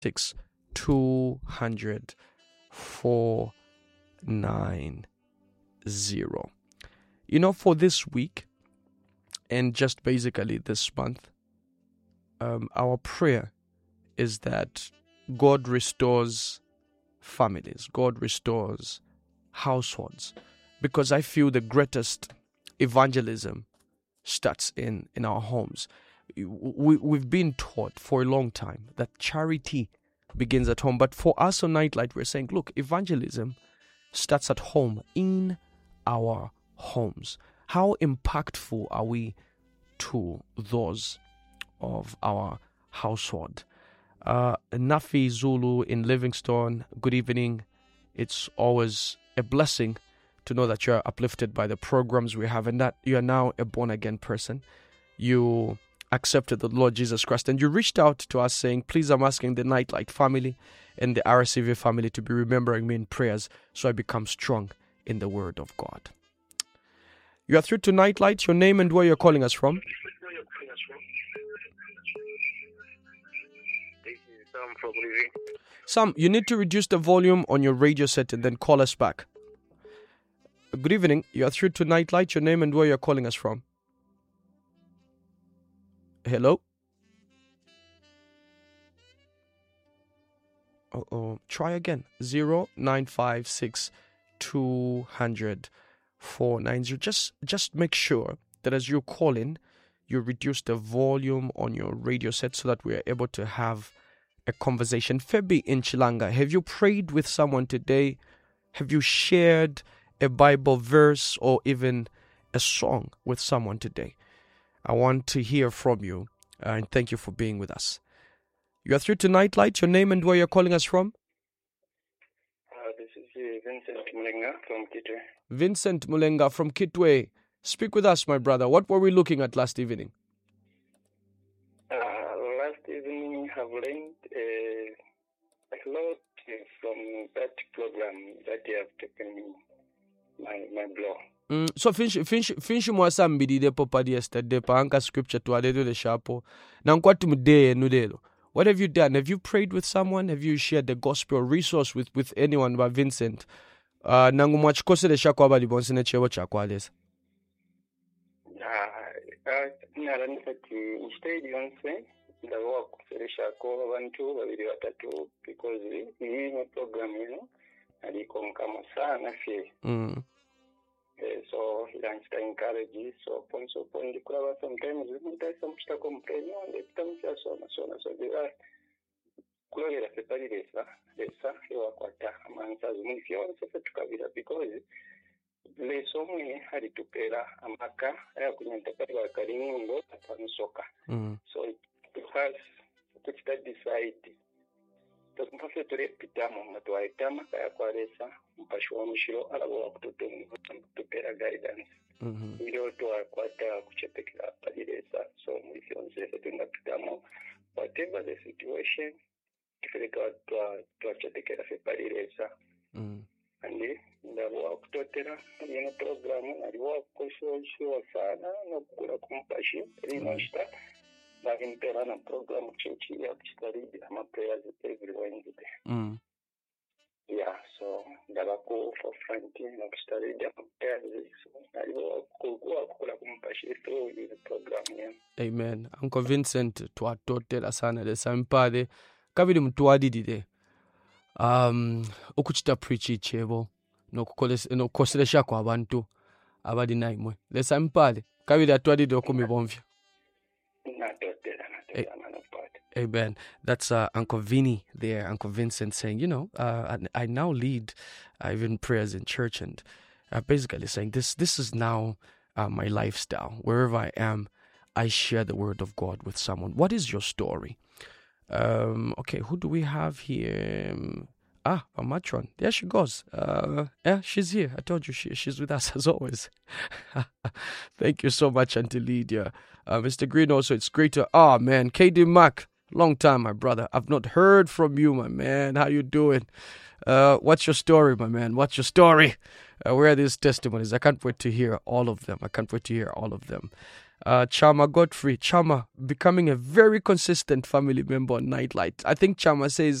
200 490. For this week and just basically this month, our prayer is that God restores families, God restores households, because I feel the greatest evangelism starts in our homes. We've been taught for a long time that charity begins at home, but for us on Nightlight, we're saying, look, evangelism starts at home, in our homes. How impactful are we to those of our household? Nafi Zulu in Livingstone, good evening. It's always a blessing to know that you're uplifted by the programs we have and that you are now a born-again person. You accepted the Lord Jesus Christ and you reached out to us saying, please, I'm asking the Nightlight family and the RCV family to be remembering me in prayers so I become strong in the Word of God. You are through to Nightlight. Your name and where you're calling us from? Sam from Living. Sam, you need to reduce the volume on your radio set and then call us back. Good evening. You are through to Nightlight. Your name and where you're calling us from? Hello? Try again. 0956 200 490. Just make sure that as you call in, you reduce the volume on your radio set so that we are able to have a conversation. Febi in Chilanga, have you prayed with someone today? Have you shared a Bible verse or even a song with someone today? I want to hear from you and thank you for being with us. You are through to Nightlight. Your name and where you're calling us from? This is Vincent Mulenga from Kitwe. Vincent Mulenga from Kitwe. Speak with us, my brother. What were we looking at last evening? Last evening, I have learned a lot from that program that you have taken my blog. So finish mwasambidide popadi yesterday pa anka scripture to adedo de shapo. Na nkwatu mudeye nudelo. What have you done? Have you prayed with someone? Have you shared the gospel resource with anyone by Vincent? Nangu mwachikose de shako abali bonsine chewo chakwalesa. Instead yonse ndawa kuferesha ko abantu babiri batatu because ni program aliko mkama sana fie. So he likes to encourage. So point the crowd sometimes we do some stuff complain on the time so there are kulela separi desa hewa kwata amanza zimufyo sasa tukabira because le somwe hadi tupera amaka ya kunyenta kwa karingo atanusoka. So it has to decide tukumfase turi pitamo matwaitama kaya kwaresa mpashwa mushiro alabo kutupera guidance ndio twakwata kuchepekera padiresa. So mufyonse tunga pitamo whatever the situation kifika twachepekera padiresa andi ndabo kutotera ni program aliwa kusho sana no kula kumpashi rinosta na impera na program chichi ya kuchitari ama prayers every Wednesday. Yeah, so ndabako for fronting na kuchitari ya prayers so aliwa kula kumpashi through the program. Amen. Uncle Vincent twatotera sana de sampade kabiri mtuadidide okuchita preach chebo no kukoselesha kwa abantu abadi naimwe le sampade kabiri atwadide okumibomvya. Amen. That's Uncle Vinny there, Uncle Vincent saying, I now lead even prayers in church and basically saying this is now my lifestyle. Wherever I am, I share the word of God with someone. What is your story? Okay, who do we have here? Matron. There she goes. Yeah, she's here. I told you she's with us as always. Thank you so much, Auntie Lydia. Mr. Green also, it's great to... man, KD Mac. Long time, my brother. I've not heard from you, my man. How you doing? What's your story, my man? What's your story? Where are these testimonies? I can't wait to hear all of them. Chama Godfrey. Chama becoming a very consistent family member on Nightlight. I think Chama says